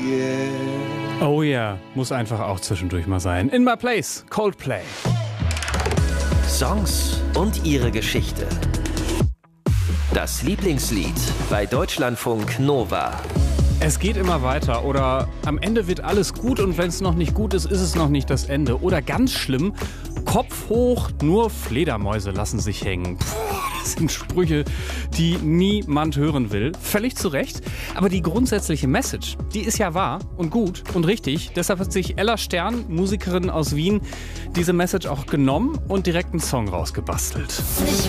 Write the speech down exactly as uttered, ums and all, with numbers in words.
yeah. Oh ja, muss einfach auch zwischendurch mal sein. In My Place, Coldplay. Songs und ihre Geschichte. Das Lieblingslied bei Deutschlandfunk Nova. Es geht immer weiter oder am Ende wird alles gut und wenn es noch nicht gut ist, ist es noch nicht das Ende. Oder ganz schlimm, Kopf hoch, nur Fledermäuse lassen sich hängen. Puh, das sind Sprüche, die niemand hören will. Völlig zu Recht. Aber die grundsätzliche Message, die ist ja wahr und gut und richtig. Deshalb hat sich Ella Stern, Musikerin aus Wien, diese Message auch genommen und direkt einen Song rausgebastelt. Ich